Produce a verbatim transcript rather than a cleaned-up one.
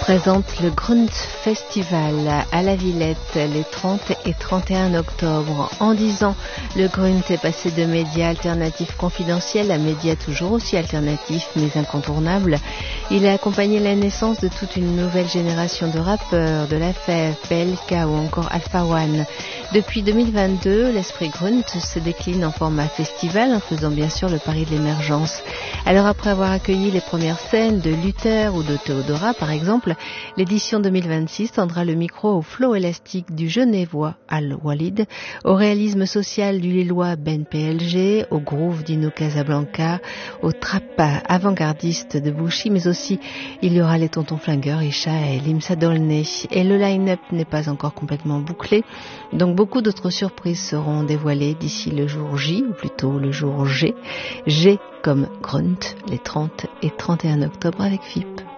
présente le Grunt Festival à la Villette les trente et trente et un octobre. En dix ans, le Grunt est passé de médias alternatifs confidentiels à médias toujours aussi alternatifs mais incontournables. Il a accompagné la naissance de toute une nouvelle génération de rappeurs, de la F F, P L K ou encore Alpha One. Depuis deux mille vingt-deux, l'esprit Grunt se décline en format festival en faisant bien sûr le pari de l'émergence. Alors après avoir accueilli les premières scènes de Luther ou de Théodora par exemple, l'édition deux mille vingt-six tendra le micro au flow élastique du Genevois Al-Walid, au réalisme social du Lillois Ben P L G, au groove d'Ino Casablanca, au trap avant-gardiste de Bouchy, mais aussi il y aura les Tontons Flingueurs, Isha et Limsa Dolné. Et le line-up n'est pas encore complètement bouclé, donc beaucoup d'autres surprises seront dévoilées d'ici le jour J, ou plutôt le jour G. G comme Grunt, les trente et trente et un octobre avec F I P.